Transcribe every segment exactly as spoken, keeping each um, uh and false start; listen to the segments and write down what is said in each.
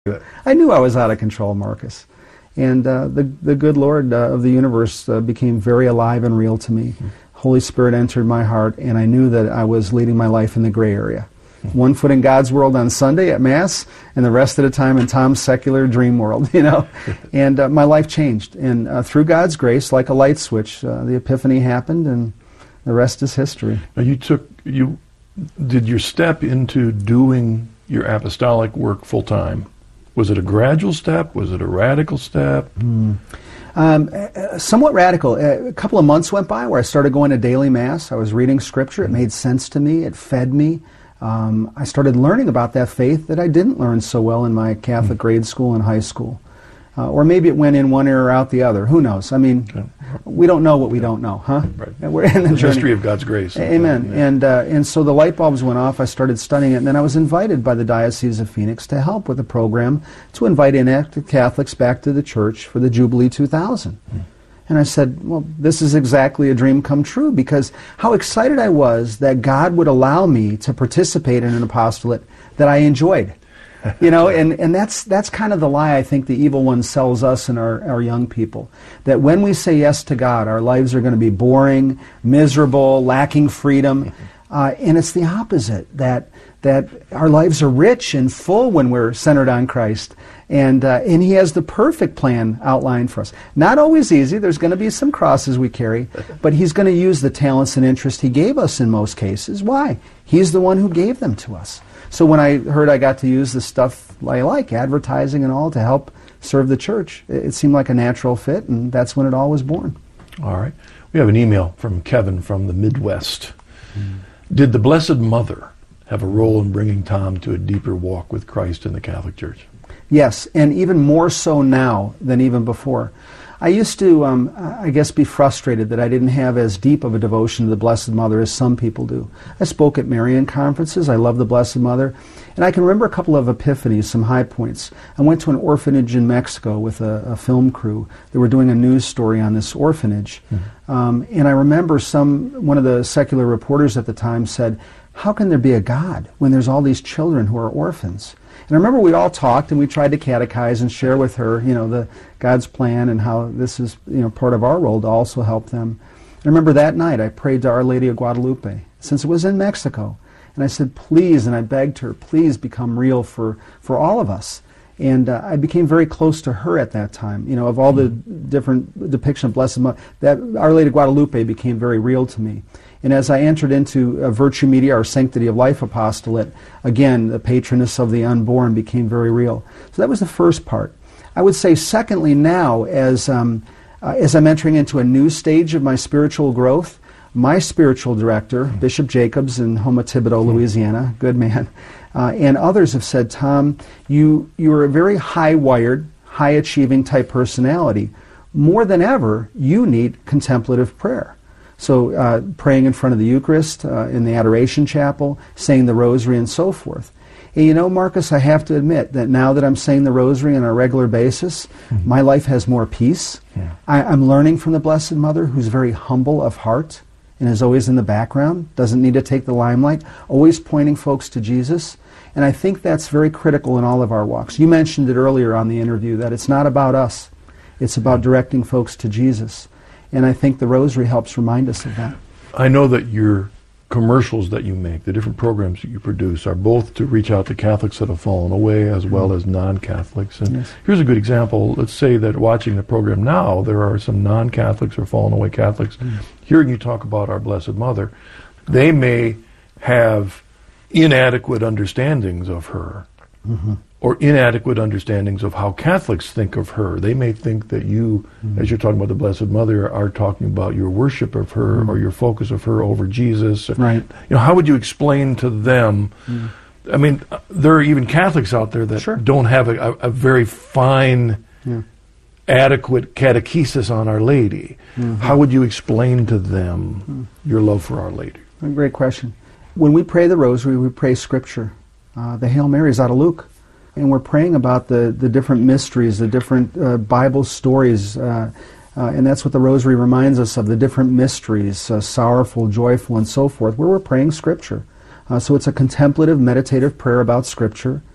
I knew I was out of control, Marcus. And uh, the, the good Lord uh, of the universe uh, became very alive and real to me. Mm-hmm. Holy Spirit entered my heart, and I knew that I was leading my life in the gray area. Mm-hmm. One foot in God's world on Sunday at Mass, and the rest of the time in Tom's secular dream world, you know. And uh, my life changed. And uh, through God's grace, like a light switch, uh, the epiphany happened, and the rest is history. Now you took, you, did your step into doing your apostolic work full time? Was it a gradual step? Was it a radical step? Mm. Um, uh, somewhat radical. Uh, a couple of months went by where I started going to daily Mass. I was reading Scripture. It made sense to me. It fed me. Um, I started learning about that faith that I didn't learn so well in my Catholic mm. grade school and high school. Uh, or maybe it went in one ear or out the other. Who knows? I mean, okay. we don't know what we don't know, huh? Right. We're in the, the journey. Mystery of God's grace. Amen. Yeah. And uh, and so the light bulbs went off. I started studying it, and then I was invited by the Diocese of Phoenix to help with a program to invite inactive Catholics back to the church for the Jubilee two thousand. Mm. And I said, well, this is exactly a dream come true, because how excited I was that God would allow me to participate in an apostolate that I enjoyed. You know, and, and that's that's kind of the lie I think the evil one sells us and our, our young people. That when we say yes to God, our lives are going to be boring, miserable, lacking freedom. Uh, and it's the opposite, that that our lives are rich and full when we're centered on Christ. And, uh, and He has the perfect plan outlined for us. Not always easy. There's going to be some crosses we carry. But He's going to use the talents and interest He gave us in most cases. Why? He's the one who gave them to us. So when I heard I got to use the stuff I like, advertising and all, to help serve the church, it seemed like a natural fit, and that's when it all was born. All right. We have an email from Kevin from the Midwest. Mm. Did the Blessed Mother have a role in bringing Tom to a deeper walk with Christ in the Catholic Church? Yes, and even more so now than even before. I used to, um, I guess, be frustrated that I didn't have as deep of a devotion to the Blessed Mother as some people do. I spoke at Marian conferences. I love the Blessed Mother. And I can remember a couple of epiphanies, some high points. I went to an orphanage in Mexico with a, a film crew. They were doing a news story on this orphanage. Mm-hmm. um, and I remember some one of the secular reporters at the time said, how can there be a God when there's all these children who are orphans? And I remember we all talked and we tried to catechize and share with her, you know, the God's plan and how this is, you know, part of our role to also help them. I remember that night I prayed to Our Lady of Guadalupe, since it was in Mexico. And I said, please, and I begged her, please become real for, for all of us. And uh, I became very close to her at that time. You know, of all the different depiction of Blessed Mother, that Our Lady of Guadalupe became very real to me. And as I entered into uh, Virtue Media, our Sanctity of Life apostolate, again, the patroness of the unborn became very real. So that was the first part. I would say, secondly, now, as um, uh, as I'm entering into a new stage of my spiritual growth, my spiritual director, mm-hmm. Bishop Jacobs in Houma Thibodaux, mm-hmm. Louisiana, good man, uh, and others have said, Tom, you you're a very high-wired, high-achieving type personality. More than ever, you need contemplative prayer. So uh, praying in front of the Eucharist, uh, in the Adoration Chapel, saying the Rosary, and so forth. And you know, Marcus, I have to admit that now that I'm saying the Rosary on a regular basis, mm-hmm. my life has more peace. Yeah. I, I'm learning from the Blessed Mother, who's very humble of heart and is always in the background, doesn't need to take the limelight, always pointing folks to Jesus. And I think that's very critical in all of our walks. You mentioned it earlier on the interview, that it's not about us. It's about directing folks to Jesus. And I think the Rosary helps remind us of that. I know that your commercials that you make, the different programs that you produce, are both to reach out to Catholics that have fallen away as well mm-hmm. as non-Catholics. And yes. here's a good example. Let's say that watching the program now, there are some non-Catholics or fallen away Catholics. Mm-hmm. Hearing you talk about our Blessed Mother, they may have inadequate understandings of her. Mm-hmm. Or inadequate understandings of how Catholics think of her. They may think that you, mm-hmm. as you're talking about the Blessed Mother, are talking about your worship of her mm-hmm. or your focus of her over Jesus. Right. You know, how would you explain to them? Mm-hmm. I mean, there are even Catholics out there that sure. don't have a, a, a very fine, yeah. adequate catechesis on Our Lady. Mm-hmm. How would you explain to them mm-hmm. your love for Our Lady? A great question. When we pray the Rosary, we pray Scripture. Uh, the Hail Mary is out of Luke. And we're praying about the, the different mysteries, the different uh, Bible stories, uh, uh, and that's what the Rosary reminds us of, the different mysteries, uh, sorrowful, joyful, and so forth, where we're praying Scripture. Uh, so it's a contemplative, meditative prayer about Scripture.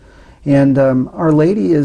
And um, Our Lady is